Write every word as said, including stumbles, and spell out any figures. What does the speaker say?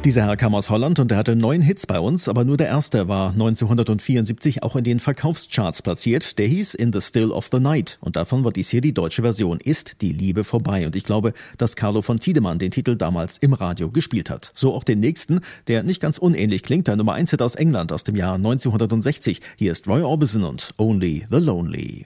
Dieser Herr kam aus Holland und er hatte neun Hits bei uns, aber nur der erste war neunzehnhundertvierundsiebzig auch in den Verkaufscharts platziert. Der hieß In the Still of the Night und davon war dies hier die deutsche Version. Ist die Liebe vorbei? Und ich glaube, dass Carlo von Tiedemann den Titel damals im Radio gespielt hat. So auch den nächsten, der nicht ganz unähnlich klingt, der Nummer eins Hit aus England aus dem Jahr neunzehnhundertsechzig. Hier ist Roy Orbison und Only the Lonely.